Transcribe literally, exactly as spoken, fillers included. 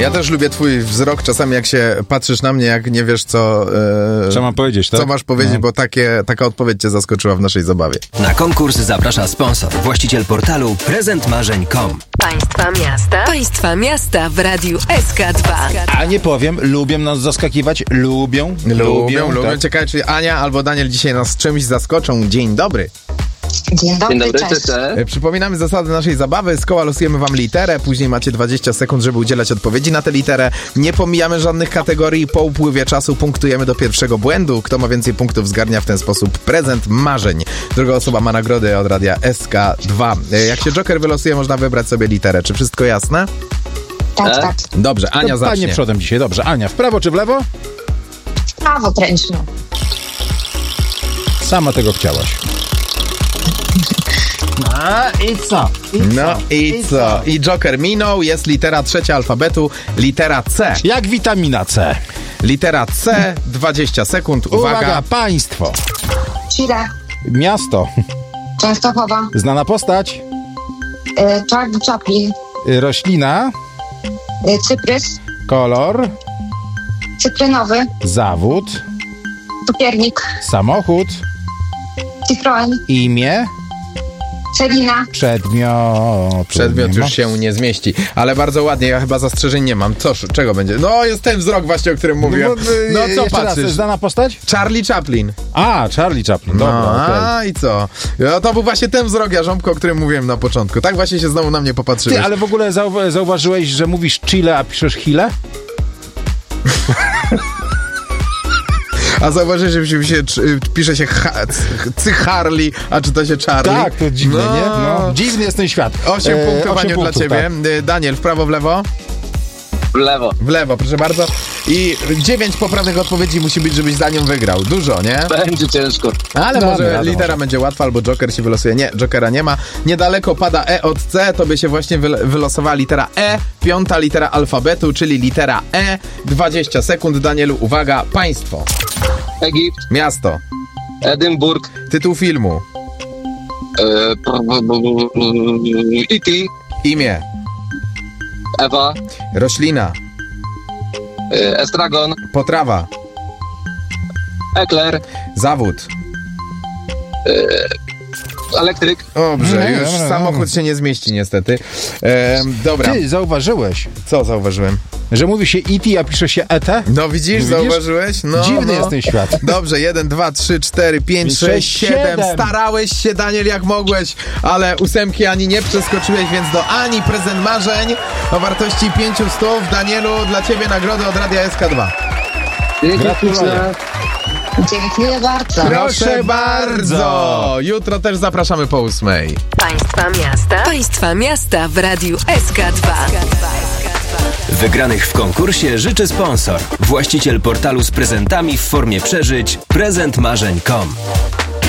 Ja też lubię twój wzrok, czasami jak się patrzysz na mnie, jak nie wiesz co... E, co mam powiedzieć, tak? Co masz powiedzieć, no. Bo takie, taka odpowiedź cię zaskoczyła w naszej zabawie. Na konkurs zaprasza sponsor, właściciel portalu prezent marzeń kropka com. Państwa miasta, państwa miasta w Radiu S K dwa. A nie powiem, lubią nas zaskakiwać, lubią, lubią, lubią. lubią. Tak. Ciekawe, czy Ania albo Daniel dzisiaj nas czymś zaskoczą. Dzień dobry. Dzień dobry, Dzień dobry cześć. cześć. Przypominamy zasady naszej zabawy. Z koła losujemy wam literę, później macie dwadzieścia sekund, żeby udzielać odpowiedzi na tę literę. Nie pomijamy żadnych kategorii. Po upływie czasu punktujemy do pierwszego błędu. Kto ma więcej punktów, zgarnia w ten sposób prezent marzeń. Druga osoba ma nagrody od radia S K dwa. Jak się Joker wylosuje, można wybrać sobie literę. Czy wszystko jasne? Tak, tak. Dobrze, Ania to zacznie. Panie przodem dzisiaj, dobrze. Ania, w prawo czy w lewo? W prawo kręć, no. Sama tego chciałaś. A, i co? I no co? i, I co? co? I Joker minął, jest litera trzecia alfabetu, litera C. Jak witamina C. Litera C, dwadzieścia sekund, uwaga. Uwaga, państwo. Chile. Miasto. Częstochowa. Znana postać. E, Charlie Chaplin. Roślina. E, cyprys. Kolor. Cytrynowy. Zawód. Cukiernik. Samochód. Citroen. Imię. Celina. Przedmiot. Przedmiot już się nie zmieści. Ale bardzo ładnie, ja chyba zastrzeżeń nie mam. Cóż, czego będzie? No, jest ten wzrok właśnie, o którym mówiłem. No, no co patrzysz? Raz, znana postać? Charlie Chaplin. A, Charlie Chaplin, dobra, no, okej. A i co? No, to był właśnie ten wzrok, Jarząbko, o którym mówiłem na początku. Tak właśnie się znowu na mnie popatrzyłeś. Ty, ale w ogóle zau- zauważyłeś, że mówisz Chile, a piszesz Chile? A zauważyłeś, że się, pisze się Cycharli, a czyta się Charlie. Tak, to dziwne, no. nie? No. Dziwny jest ten świat. Osiem e, punktów, Aniu, dla ciebie. Tak. Daniel, w prawo, w lewo? W lewo. W lewo, proszę bardzo. I dziewięć poprawnych odpowiedzi musi być, żebyś za nią wygrał. Dużo, nie? Będzie ciężko. Ale no, może no, litera może. będzie łatwa, albo Joker się wylosuje. Nie, Jokera nie ma. Niedaleko pada E od C, to by się właśnie wyl- wylosowała litera E, piąta litera alfabetu, czyli litera E. dwadzieścia sekund, Danielu, uwaga, państwo. Egipt. Miasto. Edynburg. Tytuł filmu. E T Imię. Ewa. Roślina. E, estragon. Potrawa. Ekler. Zawód. E, elektryk. Dobrze, Nie, już nie, nie, samochód nie. się nie zmieści niestety. E, dobra. Ty, zauważyłeś, Co zauważyłem? że mówi się E T, a pisze się E T? No widzisz, Widzisz? zauważyłeś? No, Dziwny no. jest ten świat. Dobrze, jeden, dwa, trzy, cztery, pięć, sześć, siedem. Starałeś się, Daniel, jak mogłeś, ale ósemki Ani nie przeskoczyłeś, więc do Ani prezent marzeń o wartości pięciu stów. Danielu, dla ciebie nagrody od Radia S K dwa. Gratuluję. Dziękuję bardzo. Proszę bardzo. Jutro też zapraszamy po ósmej. Państwa miasta, państwa miasta w Radiu S K dwa. Wygranych w konkursie życzy sponsor, właściciel portalu z prezentami w formie przeżyć prezent marzeń kropka com.